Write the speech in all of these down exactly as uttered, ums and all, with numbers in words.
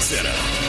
Center.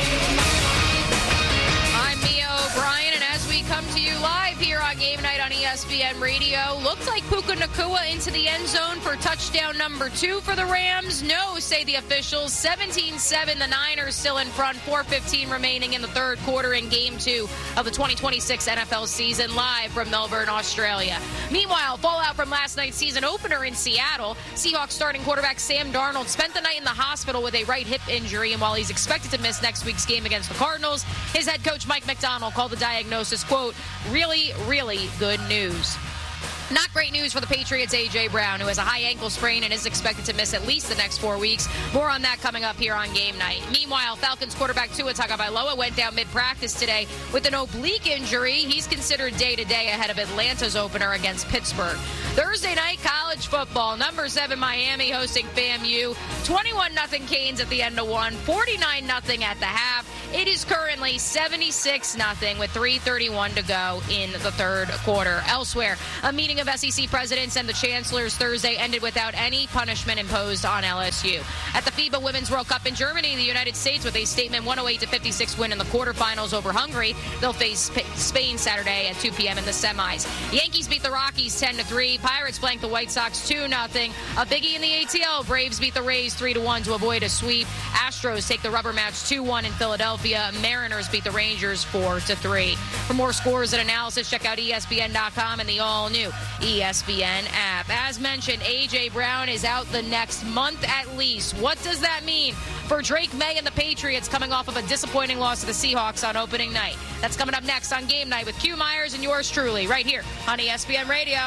I'm Mia O'Brien, and as we come to you live here on Game Night on E S P N Radio, looks like Puka Nacua into the end zone for touchdown number two for the Rams. No, say the officials. seventeen seven, the Niners still in front. four fifteen remaining in the third quarter in game two of the twenty twenty-six N F L season, live from Melbourne, Australia. Meanwhile, fallout from last night's season opener in Seattle. Seahawks starting quarterback Sam Darnold spent the night in the hospital with a right hip injury, and while he's expected to miss next week's game against the Cardinals, his head coach Mike Macdonald called the diagnosis, quote, really, really good news. Not great news for the Patriots' A J. Brown, who has a high ankle sprain and is expected to miss at least the next four weeks. More on that coming up here on Game Night. Meanwhile, Falcons quarterback Tua Tagovailoa went down mid-practice today with an oblique injury. He's considered day-to-day ahead of Atlanta's opener against Pittsburgh. Thursday night college football. Number seven Miami hosting FAMU. twenty-one nothing Canes at the end of one. forty-nine nothing at the half. It is currently seventy-six nothing with three thirty-one to go in the third quarter. Elsewhere, a meeting of S E C presidents and the chancellors Thursday ended without any punishment imposed on L S U. At the FIBA Women's World Cup in Germany, the United States with a statement one oh eight to fifty-six win in the quarterfinals over Hungary. They'll face Spain Saturday at two p.m. in the semis. Yankees beat the Rockies ten to three. Pirates blanked the White Sox two nothing. A biggie in the A T L. Braves beat the Rays three to one to avoid a sweep. Astros take the rubber match two one in Philadelphia. Mariners beat the Rangers four to three. For more scores and analysis, check out E S P N dot com and the all-new E S P N app. As mentioned, A J. Brown is out the next month at least. What does that mean for Drake May and the Patriots coming off of a disappointing loss to the Seahawks on opening night? That's coming up next on Game Night with Q Myers and yours truly right here on E S P N Radio.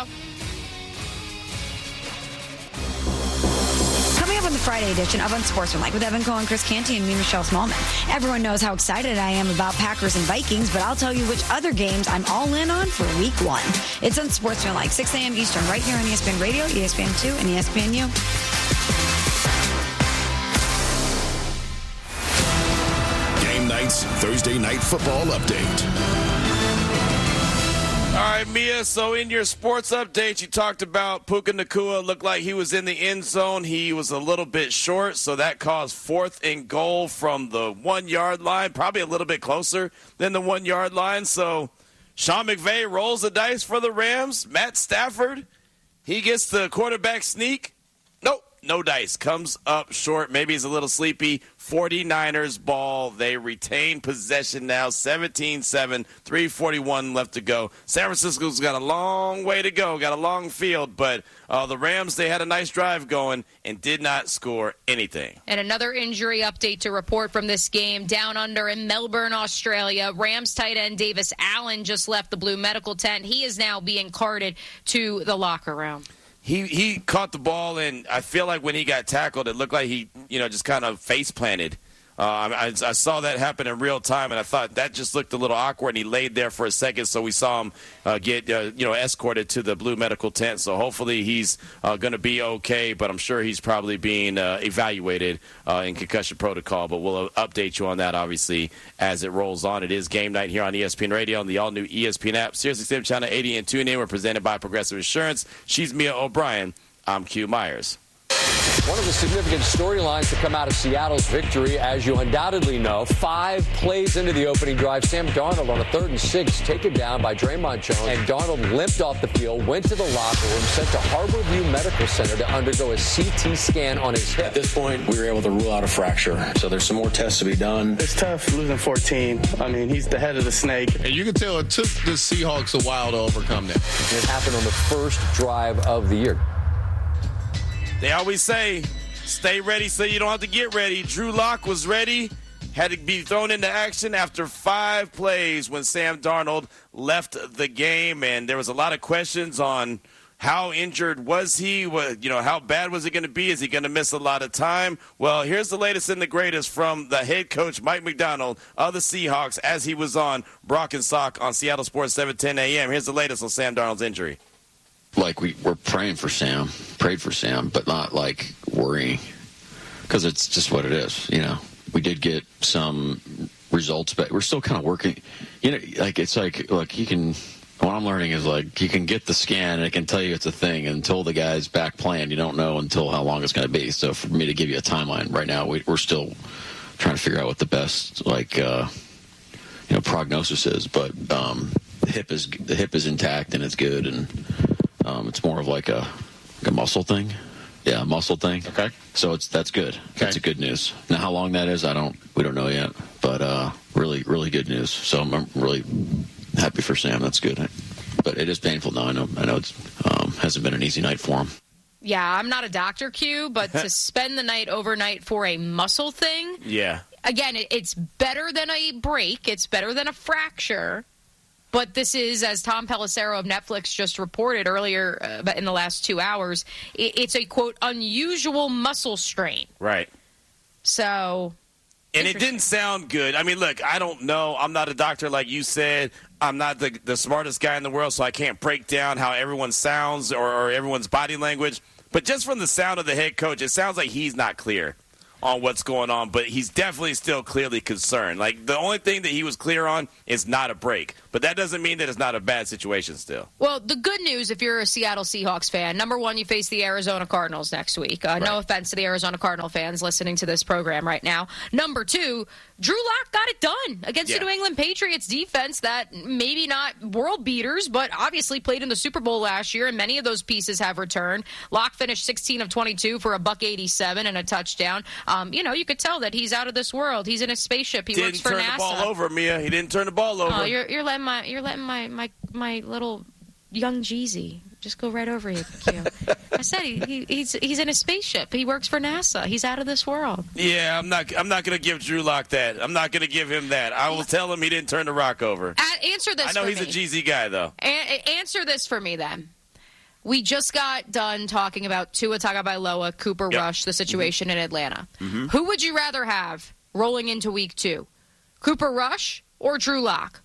Coming up on the Friday edition of Unsportsmanlike with Evan Cohen, Chris Canty, and me, Michelle Smallman. Everyone knows how excited I am about Packers and Vikings, but I'll tell you which other games I'm all in on for week one. It's Unsportsmanlike, six a.m. Eastern, right here on E S P N Radio, E S P N two, and E S P N U. Game Night's Thursday Night Football Update. All right, Mia, so in your sports update, you talked about Puka Nacua. Looked like he was in the end zone. He was a little bit short, so that caused fourth and goal from the one-yard line, probably a little bit closer than the one-yard line. So Sean McVay rolls the dice for the Rams. Matt Stafford, he gets the quarterback sneak. Nope, no dice. Comes up short. Maybe he's a little sleepy. forty-niners ball. They retain possession now, seventeen seven, three forty-one left to go. San Francisco's got a long way to go, got a long field, but uh, the Rams, they had a nice drive going and did not score anything. And another injury update to report from this game down under in Melbourne, Australia. Rams tight end Davis Allen just left the Blue Medical tent. He is now being carted to the locker room. He he caught the ball, and I feel like when he got tackled, it looked like he, you know, just kind of face planted. Uh, I, I saw that happen in real time, and I thought that just looked a little awkward, and he laid there for a second, so we saw him uh, get, uh, you know, escorted to the Blue Medical tent. So hopefully he's uh, going to be okay, but I'm sure he's probably being uh, evaluated uh, in concussion protocol. But we'll update you on that, obviously, as it rolls on. It is Game Night here on E S P N Radio and the all-new E S P N app. SiriusXM Channel eighty and tune in. We're presented by Progressive Insurance. She's Mia O'Brien. I'm Q Myers. One of the significant storylines to come out of Seattle's victory, as you undoubtedly know, five plays into the opening drive, Sam Darnold on a third and six, taken down by Draymond Jones, and Darnold limped off the field, went to the locker room, sent to Harborview Medical Center to undergo a C T scan on his hip. At this point, we were able to rule out a fracture, so there's some more tests to be done. It's tough losing fourteen. I mean, he's the head of the snake. And you can tell it took the Seahawks a while to overcome that. It happened on the first drive of the year. They always say, stay ready so you don't have to get ready. Drew Lock was ready, had to be thrown into action after five plays when Sam Darnold left the game. And there was a lot of questions on how injured was he? What, you know, how bad was it going to be? Is he going to miss a lot of time? Well, here's the latest and the greatest from the head coach, Mike Macdonald, of the Seahawks, as he was on Brock and Salk on Seattle Sports seven ten a.m. Here's the latest on Sam Darnold's injury. Like, we, we're praying for Sam, prayed for Sam, but not, like, worrying, because it's just what it is, you know. We did get some results, but we're still kind of working. You know, like, it's like, look, you can, what I'm learning is, like, you can get the scan, and it can tell you it's a thing. Until the guy's back playing, you don't know until how long it's going to be. So for me to give you a timeline right now, we, we're still trying to figure out what the best like uh, you know prognosis is. But um, the hip is the hip is intact and it's good, and um, it's more of like a, like a muscle thing. Yeah, a muscle thing. Okay. So it's that's good. Okay. That's a good news. Now, how long that is, I don't. We don't know yet. But uh, really, really good news. So I'm, I'm really happy for Sam. That's good. But it is painful now. I know. I know it um, hasn't been an easy night for him. Yeah, I'm not a doctor, Q, but to spend the night overnight for a muscle thing. Yeah. Again, it, it's better than a break. It's better than a fracture. But this is, as Tom Pelissero of Netflix just reported earlier uh, in the last two hours, it, it's a, quote, unusual muscle strain. Right. So. And it didn't sound good. I mean, look, I don't know. I'm not a doctor like you said. I'm not the, the smartest guy in the world, so I can't break down how everyone sounds or, or everyone's body language. But just from the sound of the head coach, it sounds like he's not clear on what's going on, but he's definitely still clearly concerned. Like, the only thing that he was clear on is not a break. But that doesn't mean that it's not a bad situation still. Well, the good news, if you're a Seattle Seahawks fan, number one, you face the Arizona Cardinals next week. Uh, right. No offense to the Arizona Cardinal fans listening to this program right now. Number two, Drew Lock got it done against yeah. the New England Patriots defense that maybe not world beaters, but obviously played in the Super Bowl last year, and many of those pieces have returned. Lock finished sixteen of twenty-two for a buck eighty-seven and a touchdown. Um, you know, you could tell that he's out of this world. He's in a spaceship. He didn't works for turn NASA. the ball over, Mia. He didn't turn the ball over. Oh, you're, you're letting my you're letting my, my, my little young Jeezy just go right over you, Q. I said he, he he's he's in a spaceship. He works for NASA. He's out of this world. Yeah, I'm not I'm not going to give Drew Lock that. I'm not going to give him that. I will tell him he didn't turn the rock over. Uh, answer this. I know for he's me. a Jeezy guy though. A- answer this for me then. We just got done talking about Tua Tagovailoa, Cooper yep. Rush, the situation mm-hmm. in Atlanta. Mm-hmm. Who would you rather have rolling into week two? Cooper Rush or Drew Lock?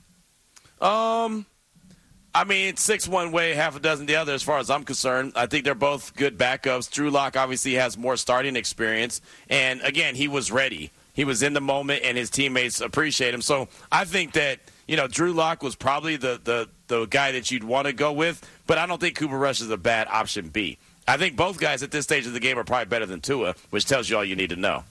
Um, I mean, it's six one way, half a dozen the other as far as I'm concerned. I think they're both good backups. Drew Lock obviously has more starting experience. And, again, he was ready. He was in the moment, and his teammates appreciate him. So I think that, you know, Drew Lock was probably the, the, the guy that you'd want to go with. But I don't think Cooper Rush is a bad option B. I think both guys at this stage of the game are probably better than Tua, which tells you all you need to know.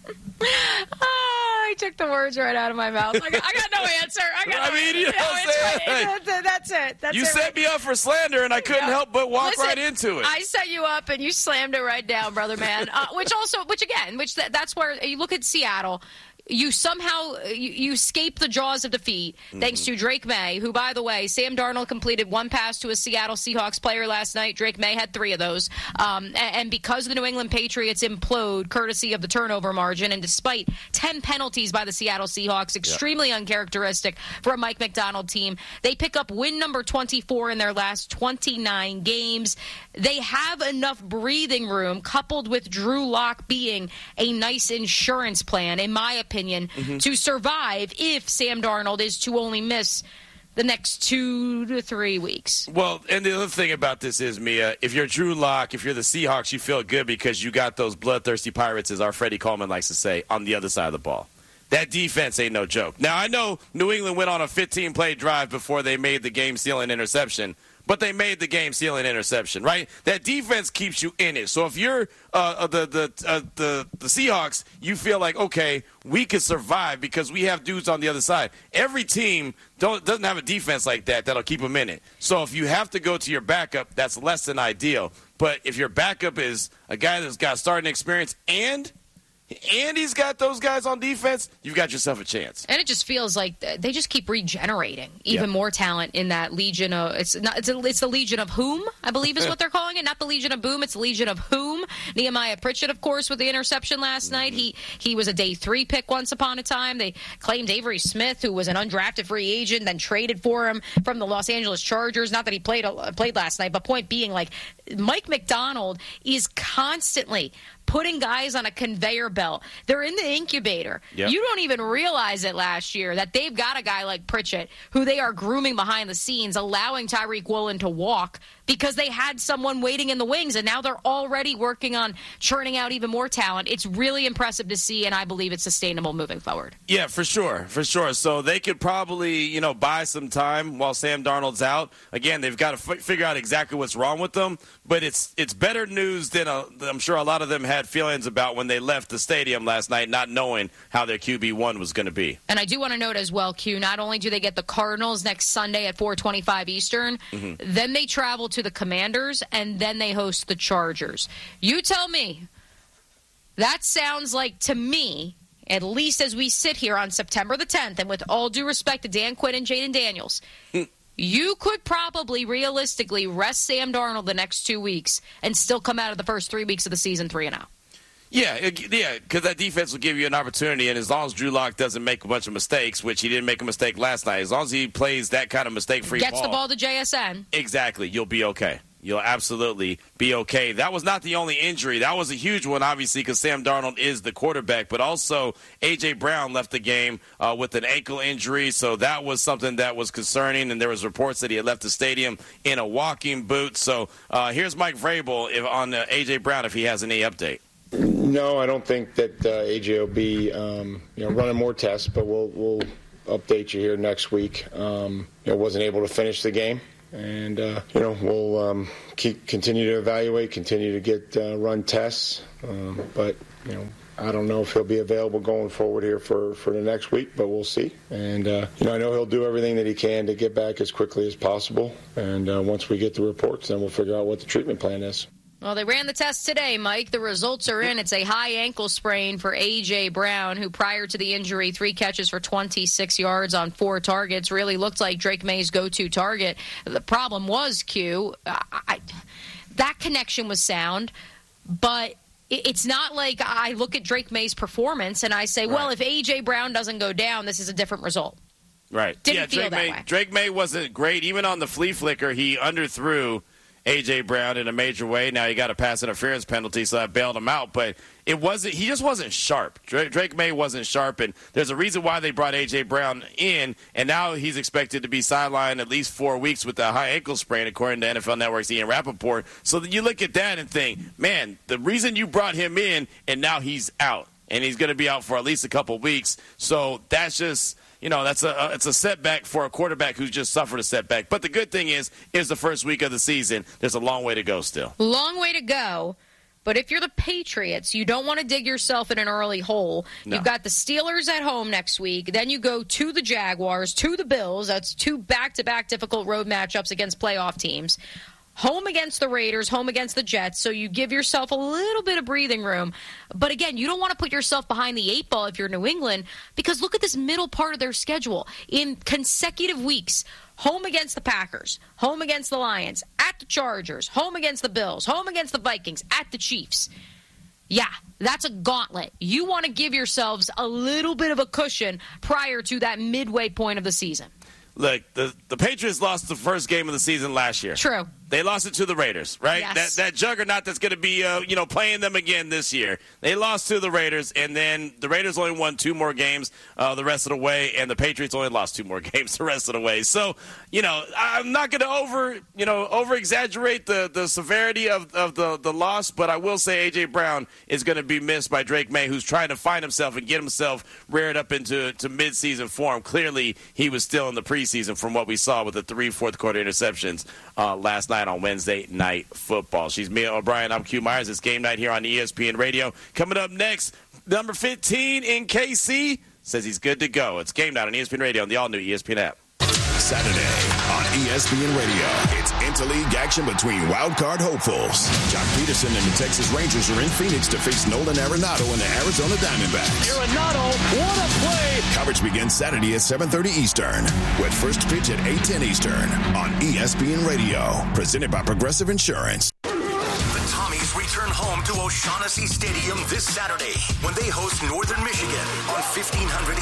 Oh, I took the words right out of my mouth. I got, I got no answer. I got. I no mean, you know no, what I'm saying? Right. That, that's it. That's you it, set right. me up for slander, and I couldn't yeah. help but walk Listen, right into it. I set you up, and you slammed it right down, brother man. Uh, which also, which again, which th- that's where you look at Seattle. You somehow you, you escape the jaws of defeat mm-hmm. thanks to Drake May, who, by the way, Sam Darnold completed one pass to a Seattle Seahawks player last night. Drake May had three of those. Um, and, and because the New England Patriots implode courtesy of the turnover margin, and despite ten penalties by the Seattle Seahawks, extremely yep. uncharacteristic for a Mike Macdonald team, they pick up win number twenty-four in their last twenty-nine games. They have enough breathing room, coupled with Drew Lock being a nice insurance plan, in my opinion. opinion, mm-hmm. to survive if Sam Darnold is to only miss the next two to three weeks. Well, and the other thing about this is, Mia, if you're Drew Lock, if you're the Seahawks, you feel good because you got those bloodthirsty Pirates, as our Freddie Coleman likes to say, on the other side of the ball. That defense ain't no joke. Now, I know New England went on a fifteen-play drive before they made the game-sealing interception, but they made the game-sealing interception, right? That defense keeps you in it. So if you're uh, the the, uh, the the Seahawks, you feel like, okay, we can survive because we have dudes on the other side. Every team don't, doesn't have a defense like that that'll keep them in it. So if you have to go to your backup, that's less than ideal. But if your backup is a guy that's got starting experience and – and he's got those guys on defense, you've got yourself a chance. And it just feels like they just keep regenerating even yep. more talent in that legion of it's not it's, a, it's the Legion of Whom, I believe is what they're calling it. Not the Legion of Boom, it's the Legion of Whom. Nehemiah Pritchett, of course, with the interception last mm-hmm. night. He he was a day three pick once upon a time. They claimed Avery Smith, who was an undrafted free agent, then traded for him from the Los Angeles Chargers. Not that he played played last night, but point being, like, Mike Macdonald is constantly putting guys on a conveyor belt. They're in the incubator. Yep. You don't even realize it last year that they've got a guy like Pritchett who they are grooming behind the scenes, allowing Tyreek Woolen to walk because they had someone waiting in the wings, and now they're already working on churning out even more talent. It's really impressive to see, and I believe it's sustainable moving forward. Yeah, for sure, for sure. So they could probably, you know, buy some time while Sam Darnold's out. Again, they've got to f- figure out exactly what's wrong with them, but it's it's better news than a, I'm sure a lot of them have had feelings about when they left the stadium last night, not knowing how their Q B one was going to be. And I do want to note as well, Q, not only do they get the Cardinals next Sunday at four twenty-five Eastern, mm-hmm. then they travel to the Commanders, and then they host the Chargers. You tell me. That sounds like, to me, at least as we sit here on September the tenth, and with all due respect to Dan Quinn and Jaden Daniels, you could probably realistically rest Sam Darnold the next two weeks and still come out of the first three weeks of the season three and oh. Yeah, it, yeah, because that defense will give you an opportunity, and as long as Drew Lock doesn't make a bunch of mistakes, which he didn't make a mistake last night, as long as he plays that kind of mistake-free ball. Gets the ball to J S N. Exactly. You'll be okay. You'll absolutely be okay. That was not the only injury. That was a huge one, obviously, because Sam Darnold is the quarterback. But also, A J. Brown left the game uh, with an ankle injury, so that was something that was concerning. And there was reports that he had left the stadium in a walking boot. So uh, here's Mike Vrabel if, on uh, A J. Brown if he has any update. No, I don't think that uh, A J will be um, you know, running more tests, but we'll, we'll update you here next week. Um, you know, wasn't able to finish the game. And, uh, you know, we'll um, keep continue to evaluate, continue to get uh, run tests. Um, but, you know, I don't know if he'll be available going forward here for, for the next week, but we'll see. And, uh, you know, I know he'll do everything that he can to get back as quickly as possible. And uh, once we get the reports, then we'll figure out what the treatment plan is. Well, they ran the test today, Mike. The results are in. It's a high ankle sprain for A J. Brown, who prior to the injury, three catches for twenty-six yards on four targets, really looked like Drake May's go-to target. The problem was, Q, I, I, that connection was sound, but it, it's not like I look at Drake May's performance and I say, right. well, if A J. Brown doesn't go down, this is a different result. Right. Didn't yeah, feel Drake that May, way. Drake May wasn't great. Even on the flea flicker, he underthrew A J. Brown in a major way. Now he got a pass interference penalty, so that bailed him out. But it wasn't. He just wasn't sharp. Drake, Drake May wasn't sharp, and there's a reason why they brought A J. Brown in, and now he's expected to be sidelined at least four weeks with a high ankle sprain, according to N F L Network's Ian Rappaport. So then you look at that and think, man, the reason you brought him in, and now he's out, and he's going to be out for at least a couple weeks. So that's just. You know, that's a it's a setback for a quarterback who's just suffered a setback. But the good thing is, it's the first week of the season. There's a long way to go still. Long way to go. But if you're the Patriots, you don't want to dig yourself in an early hole. No. You've got the Steelers at home next week. Then you go to the Jaguars, to the Bills. That's two back-to-back difficult road matchups against playoff teams. Home against the Raiders, home against the Jets, so you give yourself a little bit of breathing room. But again, you don't want to put yourself behind the eight ball if you're New England, because look at this middle part of their schedule. In consecutive weeks, home against the Packers, home against the Lions, at the Chargers, home against the Bills, home against the Vikings, at the Chiefs. Yeah, that's a gauntlet. You want to give yourselves a little bit of a cushion prior to that midway point of the season. Look, the, the Patriots lost the first game of the season last year. True. They lost it to the Raiders, right? Yes. That that juggernaut that's going to be, uh, you know, playing them again this year. They lost to the Raiders, and then the Raiders only won two more games uh, the rest of the way, and the Patriots only lost two more games the rest of the way. So, you know, I'm not going to over, you know, over exaggerate the, the severity of, of the, the loss, but I will say A J. Brown is going to be missed by Drake May, who's trying to find himself and get himself reared up into to midseason form. Clearly, he was still in the preseason from what we saw with the three fourth quarter interceptions uh, last night on Wednesday Night Football. She's Mia O'Brien. I'm Q Myers. It's game night here on E S P N Radio. Coming up next, number fifteen in K C says he's good to go. It's game night on E S P N Radio on the all-new E S P N app. Saturday on E S P N Radio. It's interleague action between wild card hopefuls. Jock Peterson and the Texas Rangers are in Phoenix to face Nolan Arenado and the Arizona Diamondbacks. Arenado, what a play! Coverage begins Saturday at seven thirty Eastern with first pitch at eight ten Eastern on E S P N Radio. Presented by Progressive Insurance. The Tommies return home to O'Shaughnessy Stadium this Saturday when they host Northern Michigan on fifteen hundred